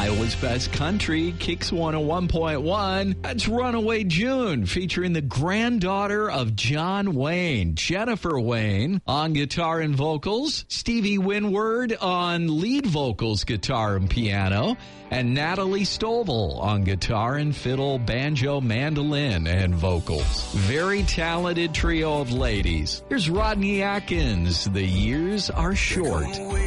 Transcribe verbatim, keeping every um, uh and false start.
Iowa's Best Country, Kicks one oh one point one. That's Runaway June, featuring the granddaughter of John Wayne, Jennifer Wayne, on guitar and vocals, Stevie Winward on lead vocals, guitar and piano, and Natalie Stovall on guitar and fiddle, banjo, mandolin, and vocals. Very talented trio of ladies. Here's Rodney Atkins, The Years Are Short.